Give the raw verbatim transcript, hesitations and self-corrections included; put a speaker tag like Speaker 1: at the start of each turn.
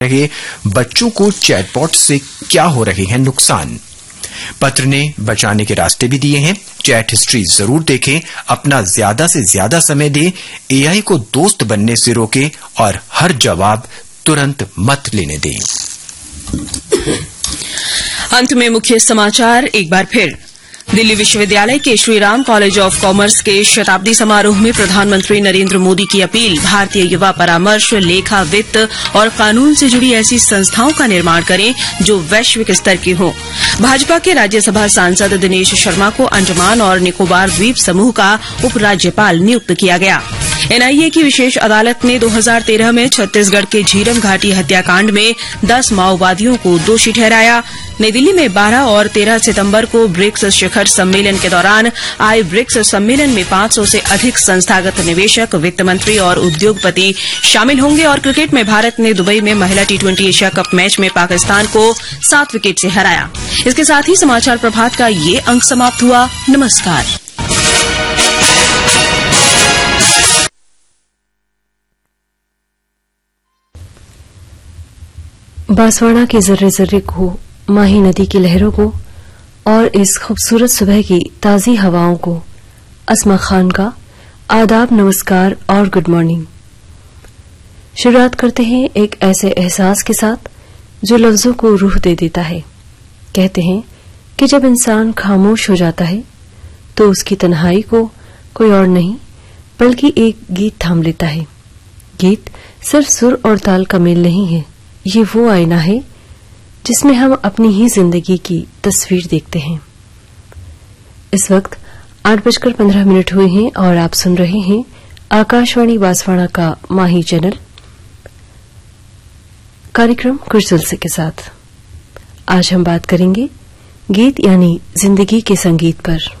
Speaker 1: रहे बच्चों को चैटबॉट से क्या हो रहे हैं नुकसान। पत्र ने बचाने के रास्ते भी दिए हैं। चैट हिस्ट्री जरूर देखें, अपना ज्यादा से ज्यादा समय दे, एआई को दोस्त बनने से रोके और हर जवाब तुरंत मत लेने दें।
Speaker 2: अंत में मुख्य समाचार एक बार फिर। दिल्ली विश्वविद्यालय के श्रीराम कॉलेज ऑफ कॉमर्स के शताब्दी समारोह में प्रधानमंत्री नरेंद्र मोदी की अपील, भारतीय युवा परामर्श, लेखा, वित्त और कानून से जुड़ी ऐसी संस्थाओं का निर्माण करें जो वैश्विक स्तर की हों। भाजपा के राज्यसभा सांसद दिनेश शर्मा को अंडमान और निकोबार द्वीप समूह का उपराज्यपाल नियुक्त किया गया। एनआईए की विशेष अदालत ने दो हज़ार तेरह में छत्तीसगढ़ के झीरम घाटी हत्याकांड में दस माओवादियों को दोषी ठहराया। नई दिल्ली में बारह और तेरह सितंबर को ब्रिक्स शिखर सम्मेलन के दौरान आई ब्रिक्स सम्मेलन में पांच सौ से अधिक संस्थागत निवेशक, वित्त मंत्री और उद्योगपति शामिल होंगे। और क्रिकेट में भारत ने दुबई में महिला T twenty Asia cup match में पाकिस्तान को सात विकेट से हराया। इसके साथ ही समाचार प्रभात का ये अंक समाप्त हुआ। नमस्कार।
Speaker 3: बांसवाड़ा के जर्रे जर्रे को, माही नदी की लहरों को और इस खूबसूरत सुबह की ताज़ी हवाओं को अस्मा खान का आदाब, नमस्कार और गुड मॉर्निंग। शुरुआत करते हैं एक ऐसे एहसास के साथ जो लफ्जों को रूह दे देता है। कहते हैं कि जब इंसान खामोश हो जाता है तो उसकी तन्हाई को कोई और नहीं बल्कि एक गीत थाम लेता है। गीत सिर्फ सुर और ताल का मेल नहीं है, ये वो आईना है जिसमें हम अपनी ही जिंदगी की तस्वीर देखते हैं। इस वक्त आठ बजकर पंद्रह मिनट हुए हैं और आप सुन रहे हैं आकाशवाणी बांसवाड़ा का माही चैनल, कार्यक्रम कुछ जलसे के साथ। आज हम बात करेंगे गीत यानी जिंदगी के संगीत पर।